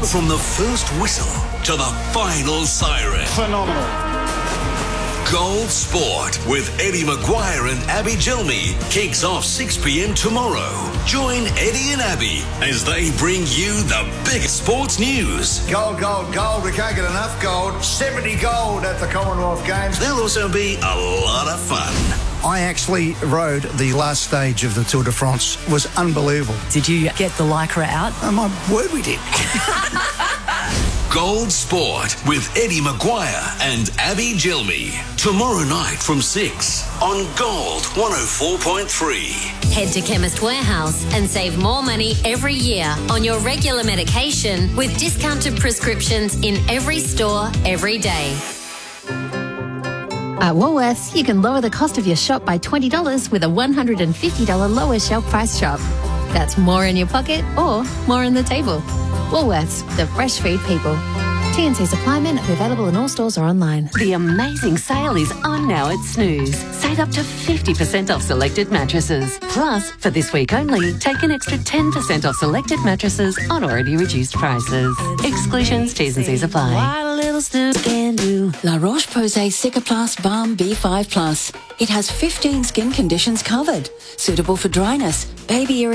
From the first whistle to the final siren. Phenomenal. Gold Sport with Eddie Maguire and Abby Gilmy kicks off 6 p.m. tomorrow. Join Eddie and Abby as they bring you the biggest sports news. Gold, gold, gold. We can't get enough gold. 70 gold at the Commonwealth Games. There'll also be a lot of fun. I actually rode the last stage of the Tour de France. It was unbelievable. Did you get the Lycra out? Oh, my word, we did. Gold Sport with Eddie Maguire and Abby Gilmy. Tomorrow night from 6 on Gold 104.3. Head to Chemist Warehouse and save more money every year on your regular medication with discounted prescriptions in every store, every day. At Woolworths, you can lower the cost of your shop by $20 with a $150 lower shelf price shop. That's more in your pocket or more on the table. Woolworths, the fresh food people. TNC supply men are available in all stores or online. The amazing sale is on now at Snooze. Save up to 50% off selected mattresses. Plus, for this week only, take an extra 10% off selected mattresses on already reduced prices. Exclusions, T's and C's apply. What a little Snooze can do. La Roche-Posay Cicaplast Balm B5 Plus. It has 15 skin conditions covered. Suitable for dryness, baby